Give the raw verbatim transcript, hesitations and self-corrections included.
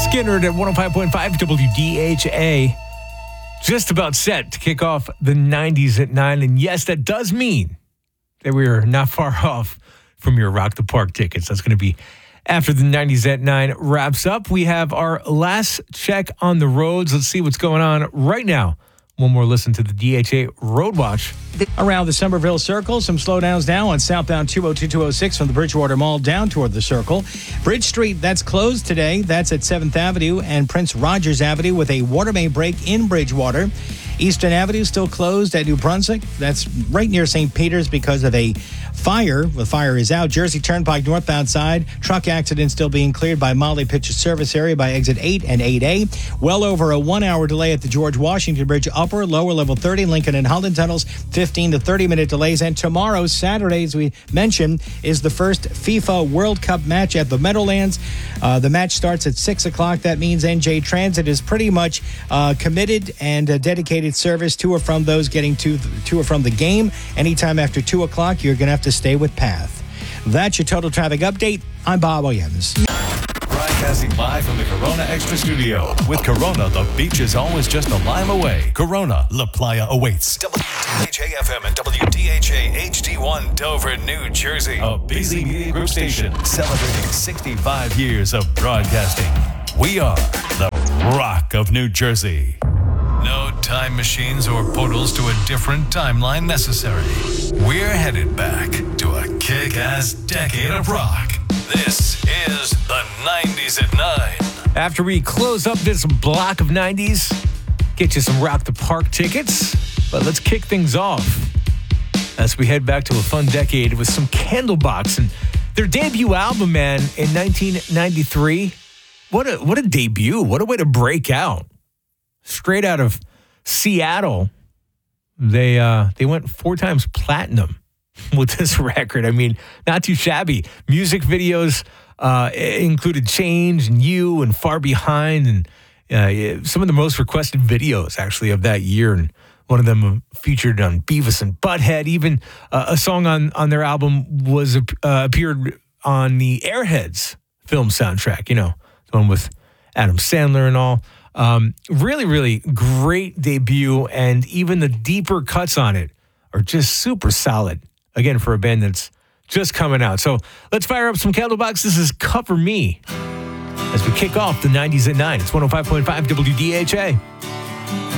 Skynyrd at one oh five point five W D H A. Just about set to kick off the nineties at nine. And yes, that does mean that we are not far off from your Rock the Park tickets. That's going to be after the nineties at nine wraps up. We have our last check on the roads. Let's see what's going on right now. One more listen to the D H A Road Watch. Around the Somerville Circle, some slowdowns now on southbound two oh two, two oh six from the Bridgewater Mall down toward the Circle. Bridge Street, that's closed today. That's at seventh Avenue and Prince Rogers Avenue with a water main break in Bridgewater. Eastern Avenue still closed at New Brunswick. That's right near Saint Peter's because of a fire. The fire is out. Jersey Turnpike northbound side. Truck accident still being cleared by Molly Pitcher service area by exit eight and eight A. Well over a one-hour delay at the George Washington Bridge, upper, lower level thirty, Lincoln and Holland tunnels, fifteen to thirty minute delays. And tomorrow, Saturday, as we mentioned, is the first FIFA World Cup match at the Meadowlands. Uh, the match starts at six o'clock. That means N J Transit is pretty much uh, committed and uh, dedicated service to or from those getting to, to or from the game. Anytime after two o'clock, you're going to have to stay with Path. That's your total traffic update. I'm Bob Williams. Broadcasting live from the Corona Extra Studio. With Corona, the beach is always just a lime away. Corona, La Playa awaits. W D H A F M and W D H A H D one Dover, New Jersey. A busy media group station celebrating sixty-five years of broadcasting. We are the Rock of New Jersey. No time machines or portals to a different timeline necessary. We're headed back to a kick-ass decade of rock. This is the nineties at nine. After we close up this block of nineties, get you some Rock the Park tickets. But let's kick things off as we head back to a fun decade with some Candlebox and their debut album, man, in nineteen ninety-three. What a what a debut. What a way to break out. Straight out of Seattle, they uh, they went four times platinum with this record. I mean, not too shabby. Music videos uh, included Change and You and Far Behind and uh, some of the most requested videos, actually, of that year. And one of them featured on Beavis and Butthead. Even uh, a song on, on their album was uh, appeared on the Airheads film soundtrack, you know, the one with Adam Sandler and all. Um, really, really great debut, and even the deeper cuts on it are just super solid. Again, for a band that's just coming out. So let's fire up some Candlebox. This is Cover Me as we kick off the nineties at nine. It's one oh five point five W D H A.